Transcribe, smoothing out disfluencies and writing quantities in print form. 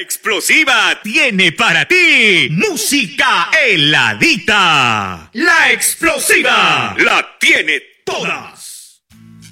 Explosiva tiene para ti música heladita. La Explosiva la tiene todas.